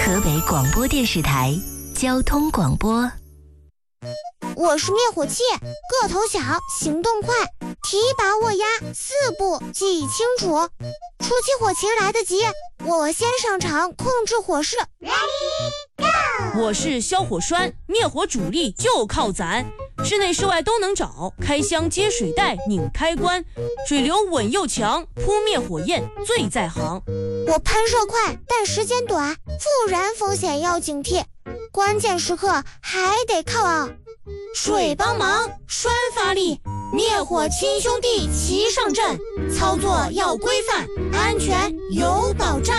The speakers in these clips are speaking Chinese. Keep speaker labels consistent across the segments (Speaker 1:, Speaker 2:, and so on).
Speaker 1: 河北广播电视台交通广播。
Speaker 2: 我是灭火器，个头小，行动快，提拔握压4步记忆清楚。初期火情来得及，我先上场控制火势。
Speaker 3: 我是消火栓，灭火主力就靠攒，室内室外都能找，开箱接水袋拧开关，水流稳又强，扑灭火焰最在行。
Speaker 2: 我喷射快，但时间短，复燃风险要警惕，关键时刻还得靠
Speaker 3: 水帮忙，栓发力，灭火亲兄弟齐上阵，操作要规范，安全有保障。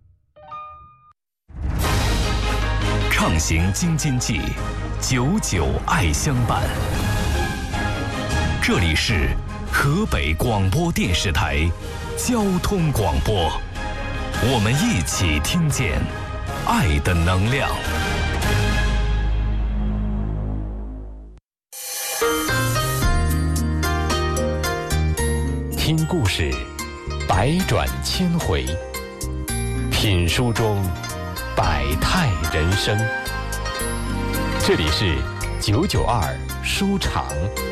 Speaker 4: 畅行京津冀，99爱相伴。这里是河北广播电视台交通广播，我们一起听见爱的能量。听故事，百转千回；品书中百态人生。这里是992书场。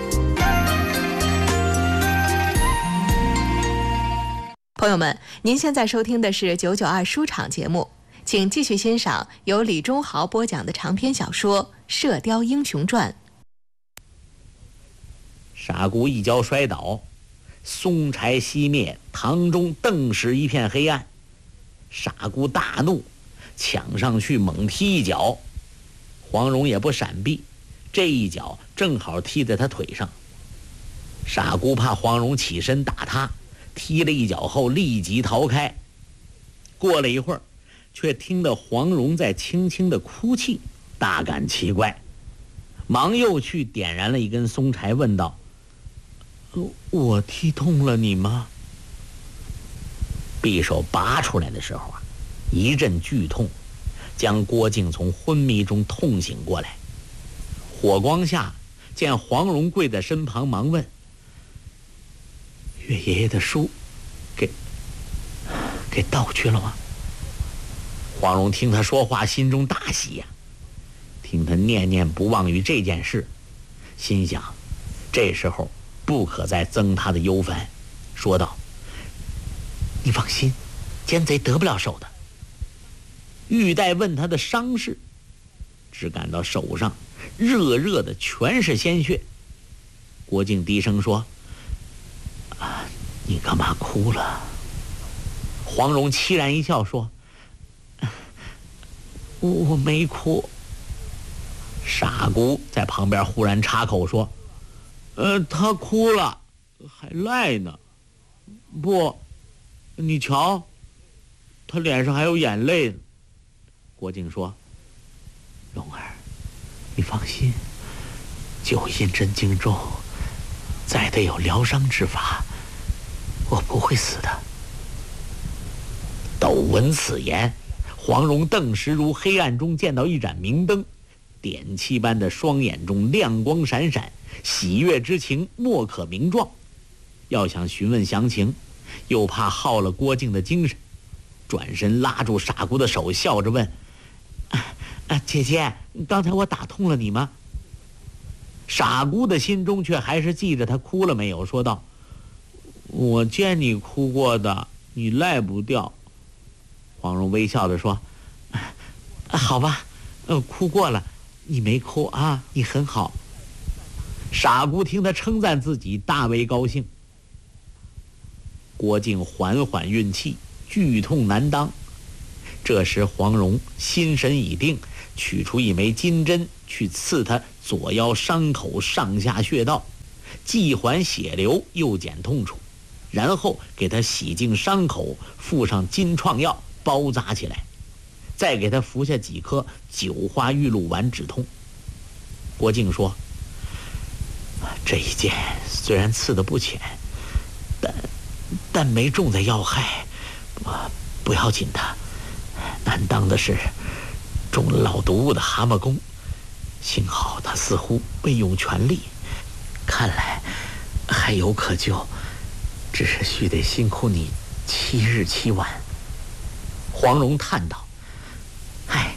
Speaker 5: 朋友们，您现在收听的是992书场节目，请继续欣赏由李忠豪播讲的长篇小说《射雕英雄传》。
Speaker 6: 傻姑一跤摔倒，松柴熄灭，堂中顿时一片黑暗。傻姑大怒，抢上去猛踢一脚，黄蓉也不闪避，这一脚正好踢在他腿上。傻姑怕黄蓉起身打他，踢了一脚后立即逃开。过了一会儿，却听得黄蓉在轻轻的哭泣，大感奇怪，忙又去点燃了一根松柴，问道：我踢痛了你吗？匕首拔出来的时候一阵剧痛，将郭靖从昏迷中痛醒过来。火光下见黄蓉跪在身旁，忙问：岳爷爷的书给盗去了吗？黄蓉听他说话，心中大喜呀，听他念念不忘于这件事，心想这时候不可再增他的忧烦，说道：你放心，奸贼得不了手的。欲待问他的伤势，只感到手上热热的全是鲜血。郭靖低声说：你干嘛哭了？黄蓉凄然一笑说：我没哭。傻姑在旁边忽然插口说：他哭了，还赖呢。不，你瞧，他脸上还有眼泪呢。郭靖说：蓉儿，你放心，9阴真经咒再得有疗伤之法，我不会死的。陡闻此言，黄蓉顿时如黑暗中见到一盏明灯，点漆般的双眼中亮光闪闪，喜悦之情莫可名状。要想询问详情，又怕耗了郭靖的精神，转身拉住傻姑的手，笑着问：姐姐，刚才我打痛了你吗？傻姑的心中却还是记着他哭了没有，说道：我见你哭过的，你赖不掉。黄蓉微笑着说：好吧，哭过了，你没哭啊，你很好。傻姑听他称赞自己，大为高兴。郭靖缓缓运气，剧痛难当。这时黄蓉心神已定，取出一枚金针去刺他左腰伤口上下穴道，既缓血流又减痛楚，然后给他洗净伤口，附上金创药包扎起来，再给他服下几颗9花玉露丸止痛。郭靖说：这一剑虽然刺得不浅，但没中在要害，不要紧的。难当的是中了老毒物的蛤蟆功，幸好他似乎未用全力，看来还有可救，只是须得辛苦你7日7晚。黄蓉叹道：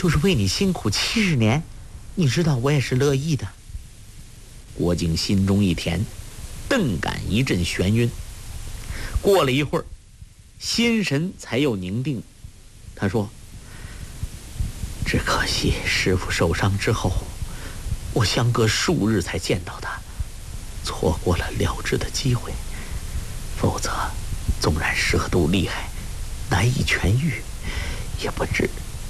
Speaker 6: 就是为你辛苦70年，你知道我也是乐意的。郭靖心中一甜，顿感一阵眩晕。过了一会儿，心神才又凝定。他说：只可惜师傅受伤之后，我相隔数日才见到他，错过了了之的机会。否则纵然蛇毒厉害，难以痊愈，也不至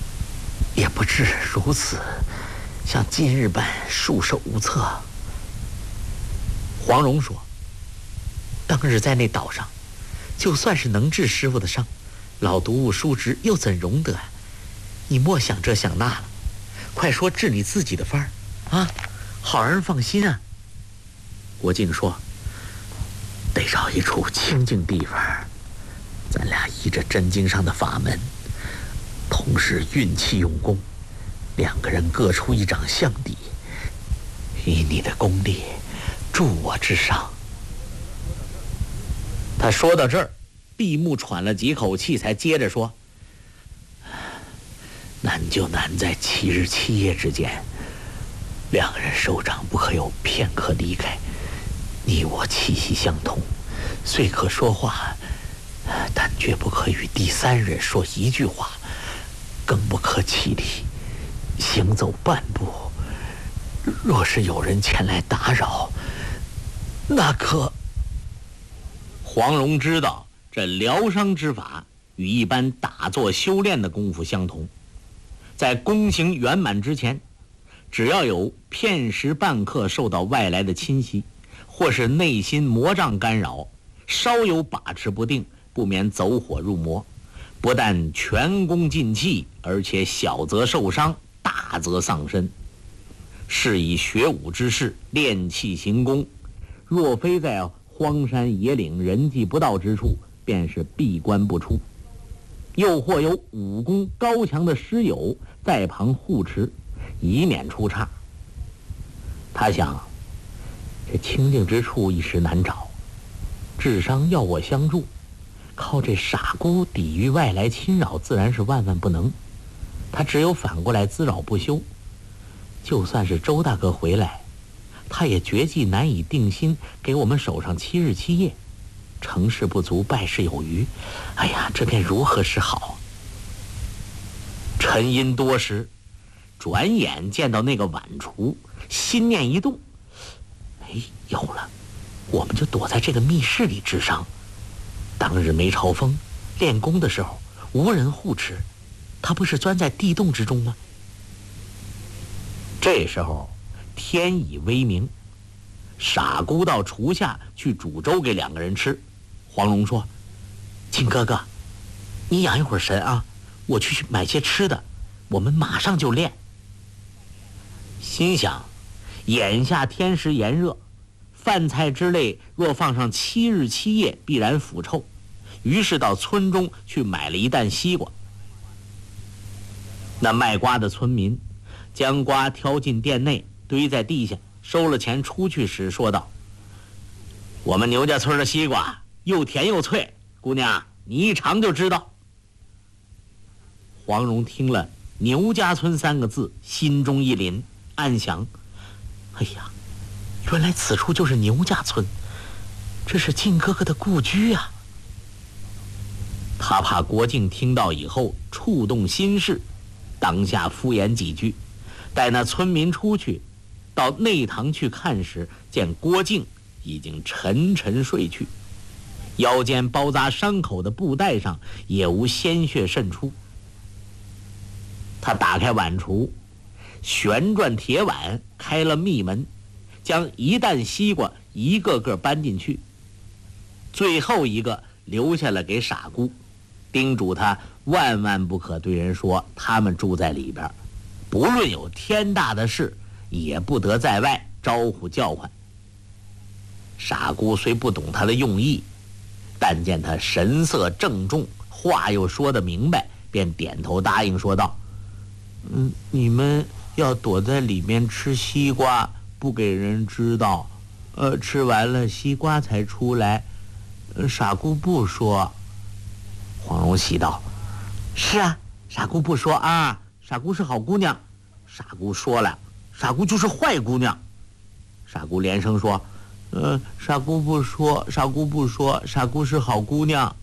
Speaker 6: 如此像今日般束手无策。黄蓉说：当日在那岛上，就算是能治师傅的伤，老毒物叔侄又怎容得啊？你莫想这想那了，快说治你自己的法儿啊，好让人放心啊。郭靖说：得找一处清静地方，咱俩依着真经上的法门，同时运气用功，两个人各出一掌相抵，以你的功力助我之伤。他说到这儿，闭目喘了几口气，才接着说：难就难在7日7夜之间，两个人手掌不可有片刻离开，你我气息相同，虽可说话，但绝不可与第三人说一句话，更不可起立行走半步。若是有人前来打扰，那可……黄蓉知道这疗伤之法与一般打坐修炼的功夫相同，在功行圆满之前，只要有片时半刻受到外来的侵袭，或是内心魔障干扰，稍有把持不定，不免走火入魔，不但全功尽弃，而且小则受伤，大则丧身。是以学武之士练气行功，若非在荒山野岭人迹不到之处，便是闭关不出，又或有武功高强的师友在旁护持，以免出差。他想，这清静之处一时难找，智商要我相助，靠这傻姑抵御外来侵扰自然是万万不能，他只有反过来滋扰不休。就算是周大哥回来，他也绝技难以定心，给我们守上7日7夜，成事不足败事有余，哎呀，这便如何是好？沉吟多时，转眼见到那个碗橱，心念一动，哎，有了，我们就躲在这个密室里治伤。当日梅超风练功的时候无人护持，他不是钻在地洞之中吗？这时候天已微明，傻姑到厨下去煮粥给两个人吃。黄蓉说：靖哥哥，你养一会儿神啊，我去买些吃的，我们马上就练。心想，眼下天时炎热，饭菜之类若放上7日7夜必然腐臭，于是到村中去买了一担西瓜。那卖瓜的村民将瓜挑进店内，堆在地下，收了钱出去时说道：我们牛家村的西瓜又甜又脆，姑娘你一尝就知道。黄蓉听了牛家村3个字，心中一凛，暗想：哎呀，原来此处就是牛家村，这是靖哥哥的故居啊。他怕郭靖听到以后触动心事，当下敷衍几句，待那村民出去到内堂去看时，见郭靖已经沉沉睡去，腰间包扎伤口的布带上也无鲜血渗出。他打开碗橱，旋转铁碗，开了密门，将一担西瓜一个个搬进去，最后一个留下了给傻姑，叮嘱他万万不可对人说他们住在里边，不论有天大的事，也不得在外招呼叫唤。傻姑虽不懂他的用意，但见他神色郑重，话又说得明白，便点头答应说道：你们要躲在里面吃西瓜，不给人知道，吃完了西瓜才出来，傻姑不说。黄蓉喜道：是啊，傻姑不说啊， 傻姑是好姑娘。傻姑说了，傻姑就是坏姑娘。傻姑连声说，傻姑不说，傻姑不说，傻姑是好姑娘。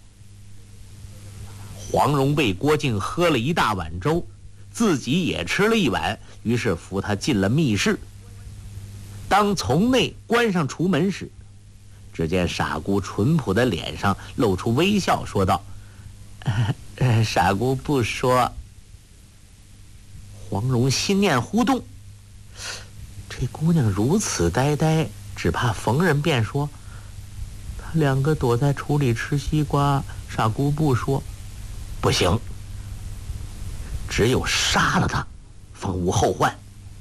Speaker 6: 黄蓉被郭靖喝了一大碗粥，自己也吃了一碗，于是扶他进了密室。当从内关上橱门时，只见傻姑淳朴的脸上露出微笑，说道：“傻姑不说。”黄蓉心念忽动，这姑娘如此呆呆，只怕逢人便说他两个躲在橱里吃西瓜，傻姑不说。不行，只有杀了他，方无后患。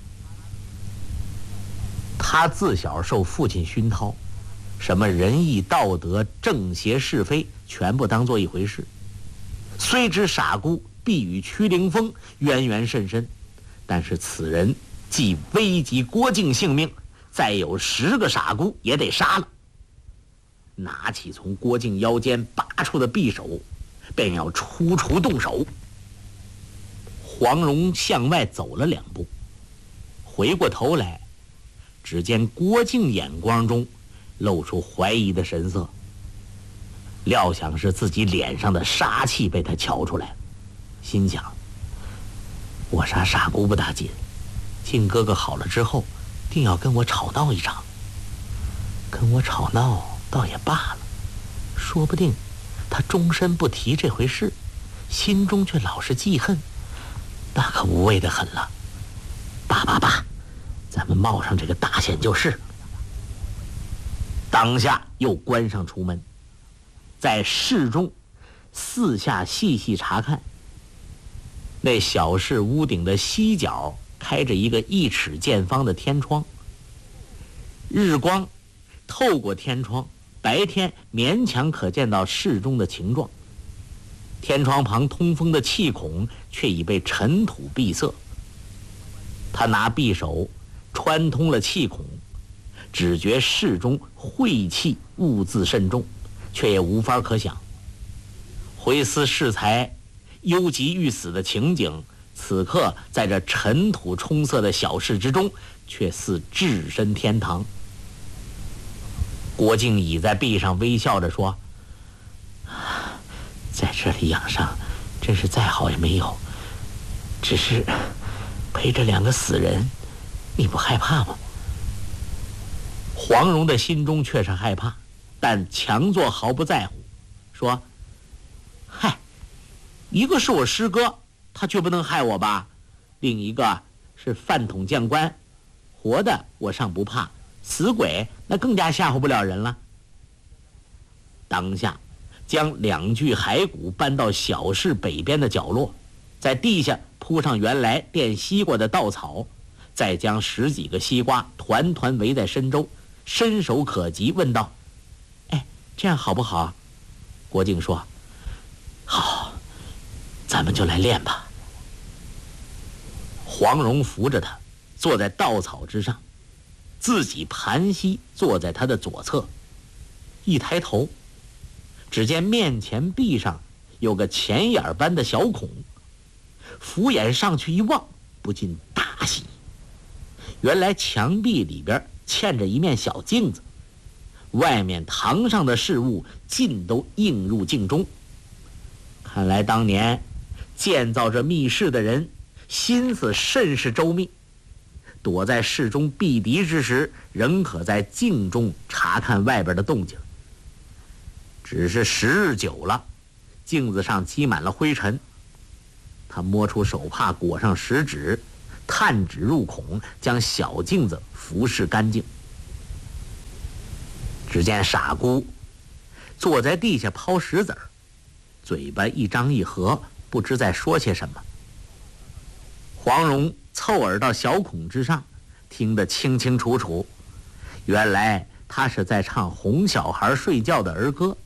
Speaker 6: 他自小受父亲熏陶，什么仁义道德、正邪是非，全部当做一回事。虽知傻姑必与屈灵风渊源甚深，但是此人既危及郭靖性命，再有10个傻姑也得杀了。拿起从郭靖腰间拔出的匕首，便要出厨动手。黄蓉向外走了2步，回过头来，只见郭靖眼光中露出怀疑的神色，料想是自己脸上的杀气被他瞧出来，心想：我杀傻姑不打紧，靖哥哥好了之后，定要跟我吵闹一场。跟我吵闹倒也罢了，说不定他终身不提这回事，心中却老是记恨，那可无谓的很了。罢，咱们冒上这个大险就是。当下又关上橱门，在室中四下细细查看。那小室屋顶的西角开着一个1尺见方的天窗，日光透过天窗，白天勉强可见到室中的情状。天窗旁通风的气孔却已被尘土闭塞。他拿匕首穿通了气孔，只觉室中晦气兀自甚重，却也无法可想。回思适才忧急欲死的情景，此刻在这尘土冲塞的小室之中，却似置身天堂。郭靖倚在壁上微笑着说：在这里养伤真是再好也没有，只是陪着2个死人，你不害怕吗？黄蓉的心中却是害怕，但强作毫不在乎，说：嗨，一个是我师哥，他却不能害我吧？另一个是饭桶将官，活的我尚不怕，死鬼那更加吓唬不了人了。当下将2具骸骨搬到小室北边的角落，在地下铺上原来垫西瓜的稻草，再将10几个西瓜团团围在身周，伸手可及，问道：哎，这样好不好？郭靖说：好，咱们就来练吧。黄蓉扶着他坐在稻草之上，自己盘膝坐在他的左侧，一抬头，只见面前壁上有个钱眼般的小孔，俯眼上去一望，不禁大喜。原来墙壁里边嵌着一面小镜子，外面堂上的事物尽都映入镜中。看来当年建造这密室的人心思甚是周密，躲在室中避敌之时，仍可在镜中查看外边的动静。只是时日久了，镜子上积满了灰尘，他摸出手帕裹上食指，探指入孔，将小镜子服侍干净。只见傻姑坐在地下抛石子儿，嘴巴一张一合，不知在说些什么。黄蓉凑耳到小孔之上，听得清清楚楚，原来他是在唱哄小孩睡觉的儿歌。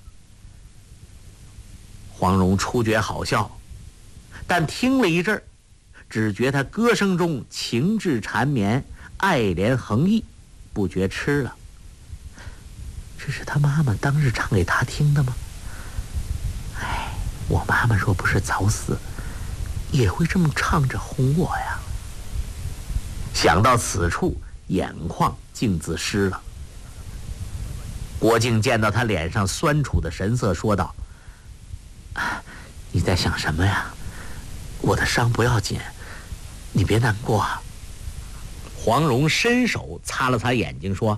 Speaker 6: 黄蓉初觉好笑，但听了一阵儿，只觉他歌声中情志缠绵，爱怜横溢，不觉痴了。这是他妈妈当日唱给他听的吗？哎，我妈妈若不是早死， 也会这么唱着哄我呀。想到此处，眼眶竟自湿了。郭靖见到他脸上酸楚的神色，说道：“你在想什么呀？我的伤不要紧，你别难过啊。”黄蓉伸手擦了擦眼睛，说：“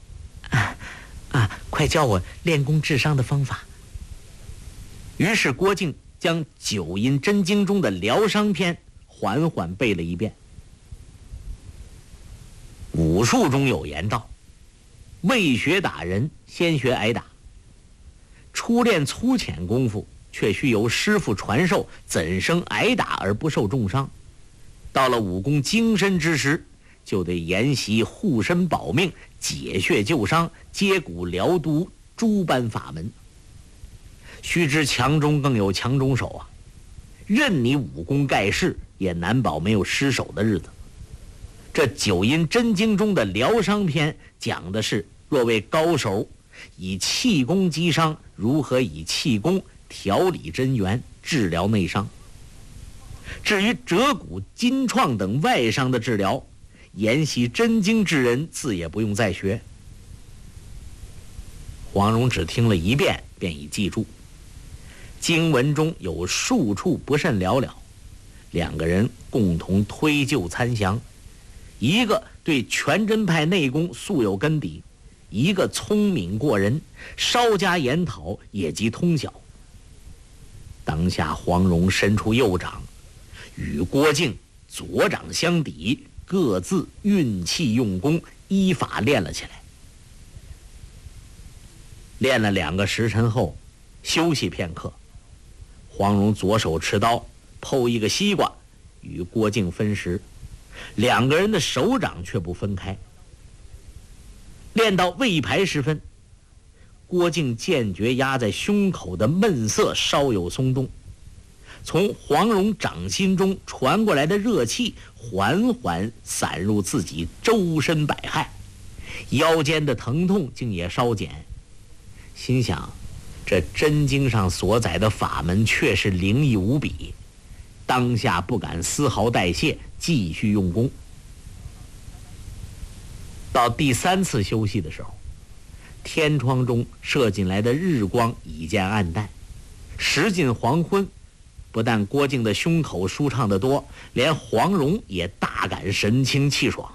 Speaker 6: 快教我练功治伤的方法。”于是郭靖将九阴真经中的疗伤篇缓缓背了一遍。武术中有言道：“未学打人，先学挨打。”初练粗浅功夫，却须由师傅传授，怎生挨打而不受重伤？到了武功精深之时，就得研习护身保命、解血救伤、接骨疗毒诸般法门。须知强中更有强中手啊！任你武功盖世，也难保没有失手的日子。这九阴真经中的疗伤篇讲的是，若为高手以气功击伤，如何以气功调理真元，治疗内伤。至于折骨、筋创等外伤的治疗，研习真经之人自也不用再学。黄蓉只听了一遍，便已记住。经文中有数处不甚了了，两个人共同推究参详。一个对全真派内功素有根底，一个聪明过人，稍加研讨也即通晓。当下黄蓉伸出右掌，与郭靖左掌相抵，各自运气用功，依法练了起来。练了2个时辰后，休息片刻。黄蓉左手持刀剖一个西瓜，与郭靖分食，两个人的手掌却不分开。练到未排时分，郭靖渐觉压在胸口的闷塞稍有松动，从黄蓉掌心中传过来的热气缓缓散入自己周身百骸，腰间的疼痛竟也稍减。心想，这真经上所载的法门确是灵异无比，当下不敢丝毫代谢，继续用功。到第3次休息的时候，天窗中射进来的日光已见暗淡，时近黄昏。不但郭靖的胸口舒畅得多，连黄蓉也大感神清气爽。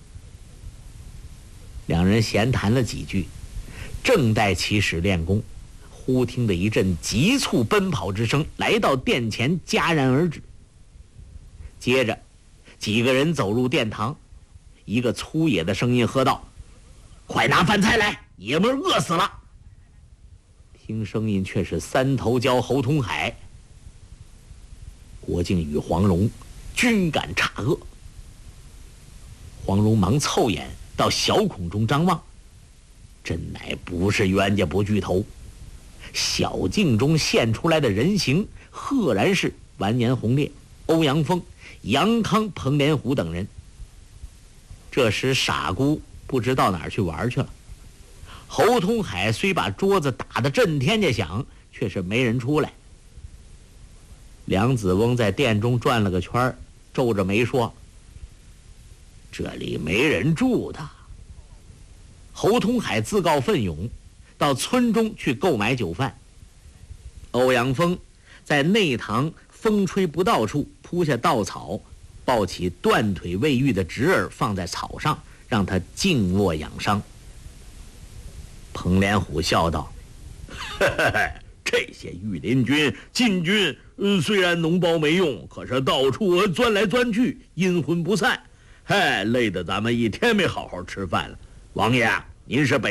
Speaker 6: 两人闲谈了几句，正待起始练功，忽听得一阵急促奔跑之声来到殿前，戛然而止。接着几个人走入殿堂，一个粗野的声音喝道：“快拿饭菜来，爷们饿死了！”听声音却是3头蛟侯通海。郭靖与黄蓉均感诧愕，黄蓉忙凑眼到小孔中张望，真乃不是冤家不聚头。小镜中现出来的人形，赫然是完颜洪烈、欧阳锋、杨康、彭连虎等人。这时傻姑不知到哪儿去玩去了。侯通海虽把桌子打得震天价响，却是没人出来。梁子翁在殿中转了个圈，皱着眉说：“这里没人住的。”侯通海自告奋勇到村中去购买酒饭。欧阳锋在内堂风吹不到处铺下稻草，抱起断腿未愈的侄儿放在草上，让他静卧养伤。彭连虎笑道：“这些御林军、禁军，虽然脓包没用，可是到处钻来钻去，阴魂不散，累得咱们一天没好好吃饭了。王爷，您是北